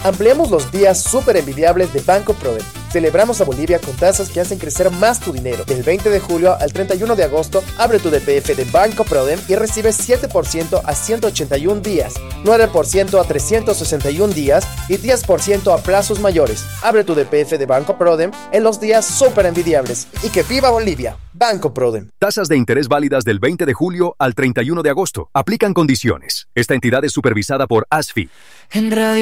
Ampliamos los días súper envidiables de Banco Proden. Celebramos a Bolivia con tasas que hacen crecer más tu dinero. Del 20 de julio al 31 de agosto, abre tu DPF de Banco Proden y recibe 7% a 181 días, 9% a 361 días y 10% a plazos mayores. Abre tu DPF de Banco Proden en los días súper envidiables. ¡Y que viva Bolivia! Banco Proden. Tasas de interés válidas del 20 de julio al 31 de agosto. Aplican condiciones. Esta entidad es supervisada por ASFI. En Radio